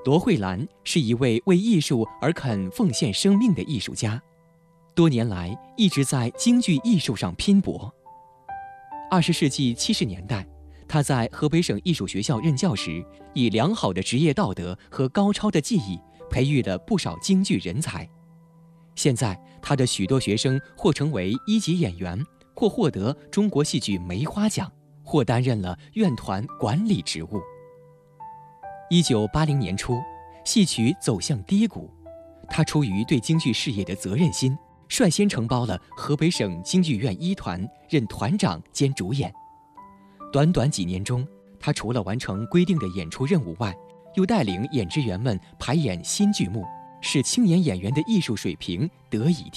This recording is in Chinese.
罗慧兰是一位为艺术而肯奉献生命的艺术家，多年来一直在京剧艺术上拼搏。20世纪70年代，他在河北省艺术学校任教时，以良好的职业道德和高超的技艺，培育了不少京剧人才。现在，他的许多学生或成为一级演员，或获得中国戏剧梅花奖，或担任了院团管理职务。1980年初，戏曲走向低谷，他出于对京剧事业的责任心，率先承包了河北省京剧院一团，任团长兼主演。短短几年中，他除了完成规定的演出任务外，又带领演职员们排演新剧目，使青年演员的艺术水平得以